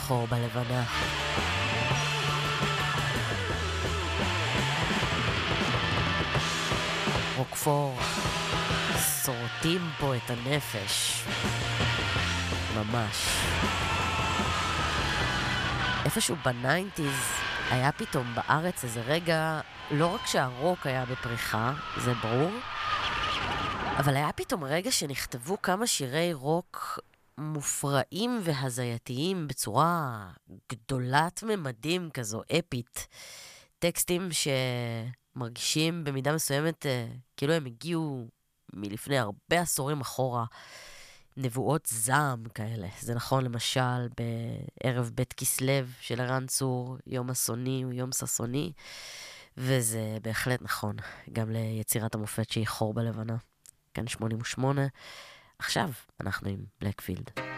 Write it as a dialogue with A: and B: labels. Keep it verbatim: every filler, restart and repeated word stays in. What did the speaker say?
A: חור בלבנה. רוקפור שורטים פה את הנפש. ממש. איפשהו בניינטיז היה פתאום בארץ איזה רגע, לא רק שהרוק היה בפריחה, זה ברור, אבל היה פתאום רגע שנכתבו כמה שירי רוק מופרעים והזייתיים בצורה גדולת ממדים כזו, אפית. טקסטים שמרגישים במידה מסוימת כאילו הם הגיעו מלפני הרבה עשורים אחורה. נבואות זעם כאלה. זה נכון למשל בערב בית כסלב של ערן צור, יום אסוני הוא יום ססוני, וזה בהחלט נכון גם ליצירת המופת שהיא חור בלבנה. כאן שמונים ושמונה. עכשיו אנחנו עם בלקפילד.